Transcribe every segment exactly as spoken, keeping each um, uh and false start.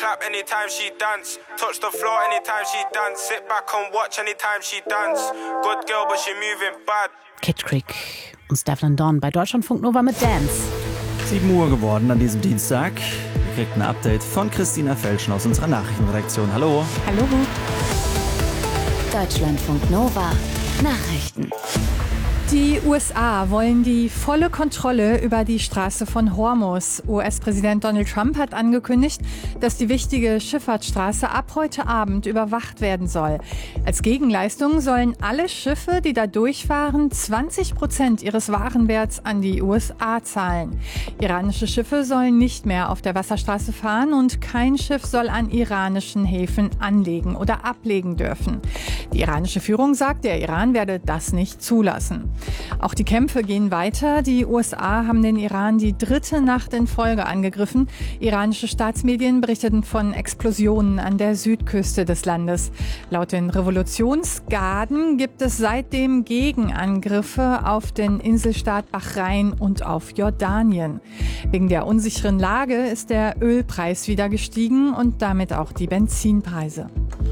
Clap anytime she dance, touch the floor anytime she dance, sit back and watch anytime she dance. Good girl, but she moving bad. Kid Creek und Stefflon Don bei Deutschlandfunk Nova mit Dance. sieben Uhr geworden an diesem Dienstag. Ihr kriegt ein Update von Christina Felschen aus unserer Nachrichtenredaktion. Hallo. Hallo. Deutschlandfunk Nova Nachrichten. Die U S A wollen die volle Kontrolle über die Straße von Hormuz. U S-Präsident Donald Trump hat angekündigt, dass die wichtige Schifffahrtsstraße ab heute Abend überwacht werden soll. Als Gegenleistung sollen alle Schiffe, die da durchfahren, zwanzig Prozent ihres Warenwerts an die U S A zahlen. Iranische Schiffe sollen nicht mehr auf der Wasserstraße fahren und kein Schiff soll an iranischen Häfen anlegen oder ablegen dürfen. Die iranische Führung sagt, der Iran werde das nicht zulassen. Auch die Kämpfe gehen weiter. Die U S A haben den Iran die dritte Nacht in Folge angegriffen. Iranische Staatsmedien berichteten von Explosionen an der Südküste des Landes. Laut den Revolutionsgarden gibt es seitdem Gegenangriffe auf den Inselstaat Bahrain und auf Jordanien. Wegen der unsicheren Lage ist der Ölpreis wieder gestiegen und damit auch die Benzinpreise.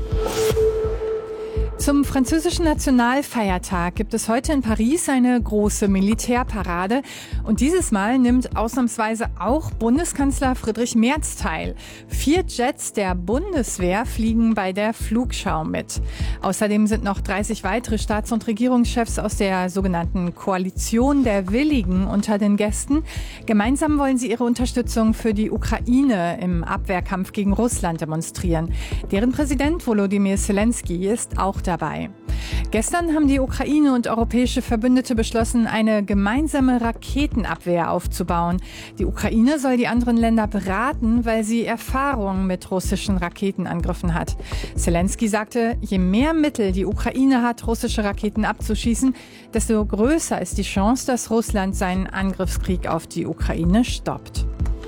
Zum französischen Nationalfeiertag gibt es heute in Paris eine große Militärparade. Und dieses Mal nimmt ausnahmsweise auch Bundeskanzler Friedrich Merz teil. Vier Jets der Bundeswehr fliegen bei der Flugschau mit. Außerdem sind noch dreißig weitere Staats- und Regierungschefs aus der sogenannten Koalition der Willigen unter den Gästen. Gemeinsam wollen sie ihre Unterstützung für die Ukraine im Abwehrkampf gegen Russland demonstrieren. Deren Präsident Volodymyr Zelensky ist auch dabei. Dabei. Gestern haben die Ukraine und europäische Verbündete beschlossen, eine gemeinsame Raketenabwehr aufzubauen. Die Ukraine soll die anderen Länder beraten, weil sie Erfahrung mit russischen Raketenangriffen hat. Zelensky sagte, je mehr Mittel die Ukraine hat, russische Raketen abzuschießen, desto größer ist die Chance, dass Russland seinen Angriffskrieg auf die Ukraine stoppt.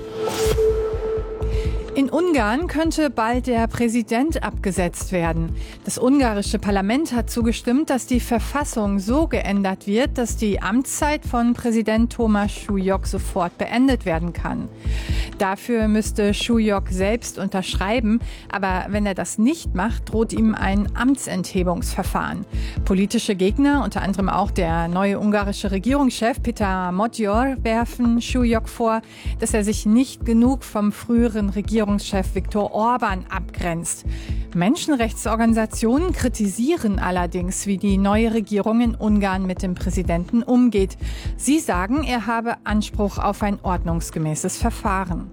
In Ungarn könnte bald der Präsident abgesetzt werden. Das ungarische Parlament hat zugestimmt, dass die Verfassung so geändert wird, dass die Amtszeit von Präsident Thomas Šujuk sofort beendet werden kann. Dafür müsste Šujuk selbst unterschreiben, aber wenn er das nicht macht, droht ihm ein Amtsenthebungsverfahren. Politische Gegner, unter anderem auch der neue ungarische Regierungschef Peter Magyar, werfen Šujuk vor, dass er sich nicht genug vom früheren Regierungschef Viktor Orban abgrenzt. Menschenrechtsorganisationen kritisieren allerdings, wie die neue Regierung in Ungarn mit dem Präsidenten umgeht. Sie sagen, er habe Anspruch auf ein ordnungsgemäßes Verfahren.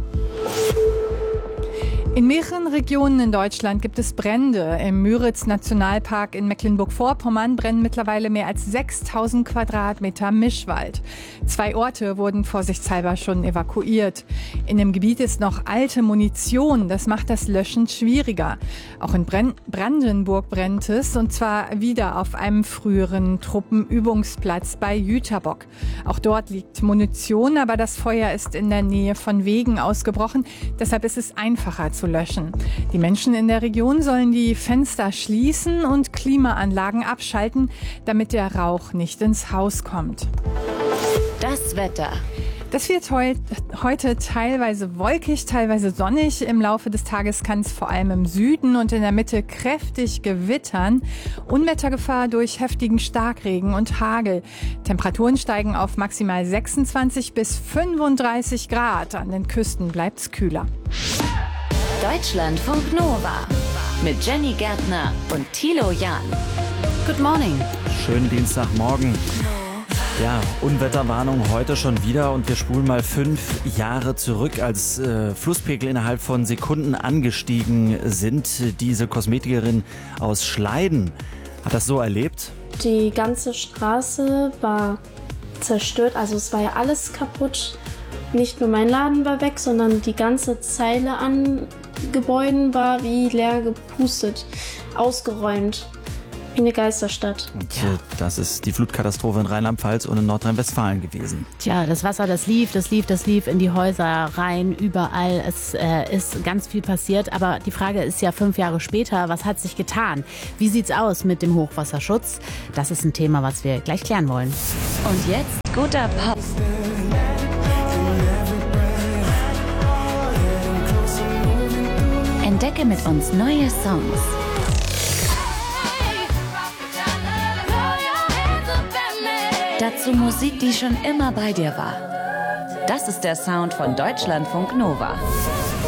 In mehreren Regionen in Deutschland gibt es Brände. Im Müritz-Nationalpark in Mecklenburg-Vorpommern brennen mittlerweile mehr als sechstausend Quadratmeter Mischwald. Zwei Orte wurden vorsichtshalber schon evakuiert. In dem Gebiet ist noch alte Munition. Das macht das Löschen schwieriger. Auch in Brandenburg brennt es, und zwar wieder auf einem früheren Truppenübungsplatz bei Jüterbock. Auch dort liegt Munition, aber das Feuer ist in der Nähe von Wegen ausgebrochen. Deshalb ist es einfacher zu löschen. Die Menschen in der Region sollen die Fenster schließen und Klimaanlagen abschalten, damit der Rauch nicht ins Haus kommt. Das Wetter. Das wird heut, heute teilweise wolkig, teilweise sonnig. Im Laufe des Tages kann es vor allem im Süden und in der Mitte kräftig gewittern. Unwettergefahr durch heftigen Starkregen und Hagel. Temperaturen steigen auf maximal sechsundzwanzig bis fünfunddreißig Grad. An den Küsten bleibt es kühler. Deutschlandfunk Nova mit Jenny Gärtner und Thilo Jahn. Good morning. Schönen Dienstagmorgen. Ja, Unwetterwarnung heute schon wieder und wir spulen mal fünf Jahre zurück, als äh, Flusspegel innerhalb von Sekunden angestiegen sind. Diese Kosmetikerin aus Schleiden hat das so erlebt. Die ganze Straße war zerstört, also es war ja alles kaputt. Nicht nur mein Laden war weg, sondern die ganze Zeile an Gebäuden war wie leer gepustet, ausgeräumt. Wie eine Geisterstadt. Und ja. Das ist die Flutkatastrophe in Rheinland-Pfalz und in Nordrhein-Westfalen gewesen. Tja, das Wasser, das lief, das lief, das lief in die Häuser rein, überall. Es äh, ist ganz viel passiert. Aber die Frage ist ja fünf Jahre später, was hat sich getan? Wie sieht's aus mit dem Hochwasserschutz? Das ist ein Thema, was wir gleich klären wollen. Und jetzt guter Pop. Entdecke mit uns neue Songs. Dazu Musik, die schon immer bei dir war. Das ist der Sound von Deutschlandfunk Nova.